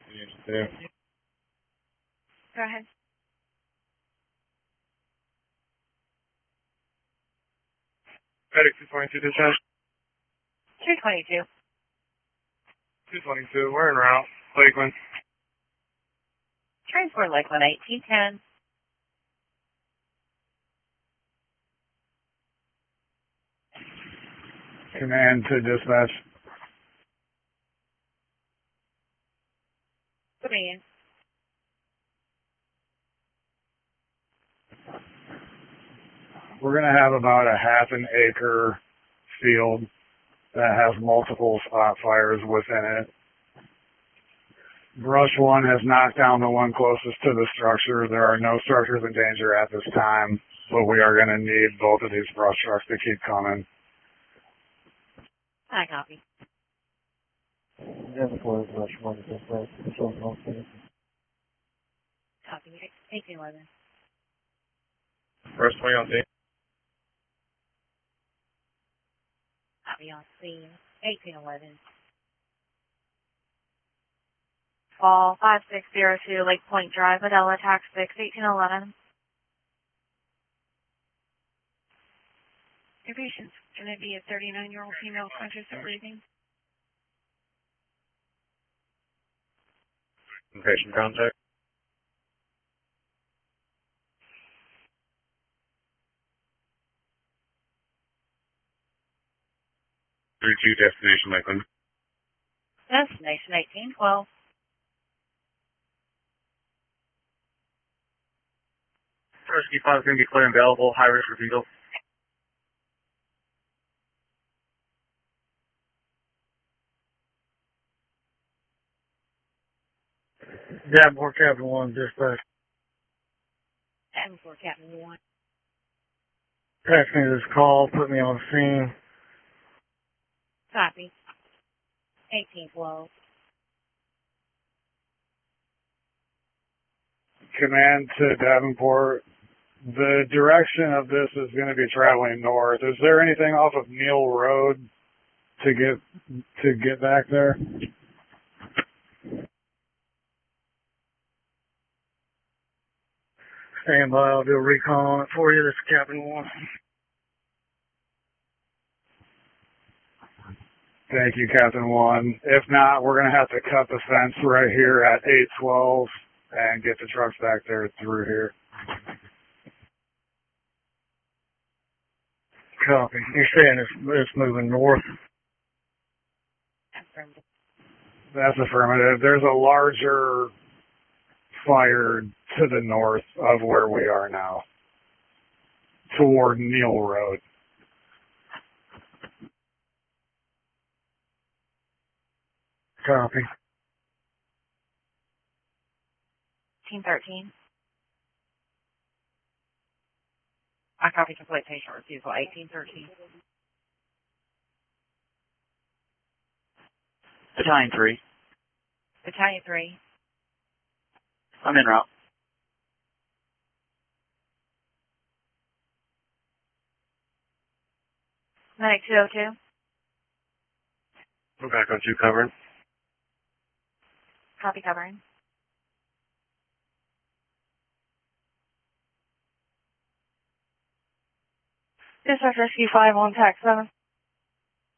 Yeah. Go ahead. Medic 222 dispatch. 222. 222, we're en route. Lakeland. Transport Lakeland 1810. Command to dispatch. Command. We're going to have about a half an acre field that has multiple spot fires within it. Brush 1 has knocked down the one closest to the structure. There are no structures in danger at this time, but we are going to need both of these brush trucks to keep coming. I copy. Brush 1 is Copy. 1811. Brush 20 on scene. Copy on scene. 1811. Fall 5602 Lake Point Drive, Adela, Tax 6, 1811. Your patient's going to be a 39-year-old female conscious of breathing. Patient contact. 32 destination Lakeland. Destination 1812. Rescue 5 is going to be clear and available. High risk refusal. Davenport Captain 1, dispatch. Davenport Captain 1. Pass me this call, put me on scene. Copy. 1812. Command to Davenport. The direction of this is going to be traveling north. Is there anything off of Neal Road to get back there? Stand by, I'll do a recon on it for you. This is Captain 1. Thank you, Captain 1. If not, we're going to have to cut the fence right here at 812 and get the trucks back there through here. Copy. You're saying it's moving north? Affirmative. That's affirmative. There's a larger fire to the north of where we are now, toward Neal Road. Copy. 1813. I copy complete patient refusal. 1813. Battalion 3. Battalion 3. I'm en route. Medic 202. We're back on 2 covering. Copy covering. Dispatch Rescue 5 on tax 7.